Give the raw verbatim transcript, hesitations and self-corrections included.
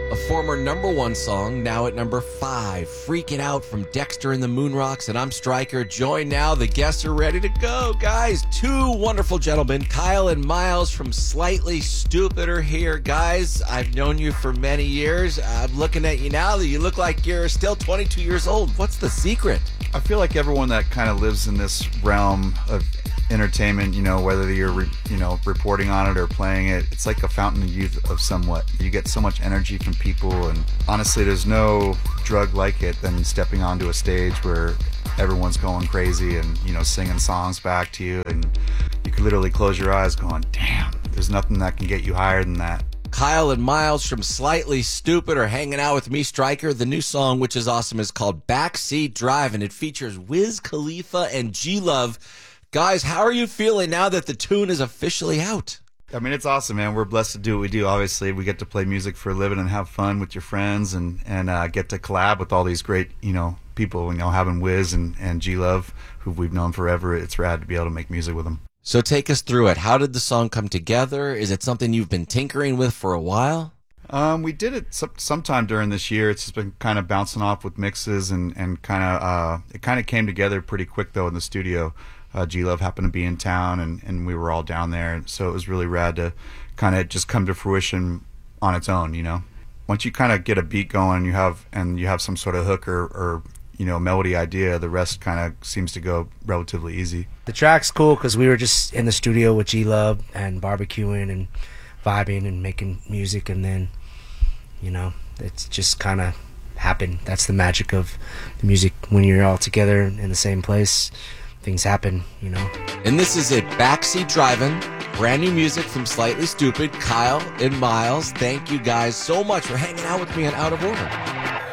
A former number one song, now at number five. Freaking Out from Dexter and the Moonrocks, and I'm Stryker. Join now. The guests are ready to go, guys. Two wonderful gentlemen, Kyle and Miles from Slightly Stoopid are here. Guys, I've known you for many years. I'm looking at you now. You look like you're still twenty-two years old. What's the secret? I feel like everyone that kind of lives in this realm of entertainment, you know, whether you're, re, you know, reporting on it or playing it, it's like a fountain of youth of somewhat. You get so much energy from people, and honestly, there's no drug like it than stepping onto a stage where everyone's going crazy and, you know, singing songs back to you, and you can literally close your eyes going, damn, there's nothing that can get you higher than that. Kyle and Miles from Slightly Stoopid are hanging out with me, Stryker. The new song, which is awesome, is called Backseat Drive, and it features Wiz Khalifa and G-Love. Guys, how are you feeling now that the tune is officially out? I mean, it's awesome, man. We're blessed to do what we do. Obviously, we get to play music for a living and have fun with your friends, and and uh, get to collab with all these great, you know, people. You know, having Wiz and and G-Love, who we've known forever. It's rad to be able to make music with them. So take us through it. How did the song come together? Is it something you've been tinkering with for a while? Um, we did it some, sometime during this year. It's just been kind of bouncing off with mixes, and and kind of uh, it kind of came together pretty quick though in the studio. Uh, G-Love happened to be in town, and, and we were all down there, so it was really rad to kind of just come to fruition on its own, you know. Once you kind of get a beat going, you have and you have some sort of hook or, or you know, melody idea, the rest kind of seems to go relatively easy. The track's cool because we were just in the studio with G-Love and barbecuing and vibing and making music, and then, you know, it's just kind of happened. That's the magic of the music. When you're all together in the same place, things happen, you know. And this is it, Backseat Driving, brand new music from Slightly Stoopid, Kyle and Miles. Thank you guys so much for hanging out with me on Out of Order.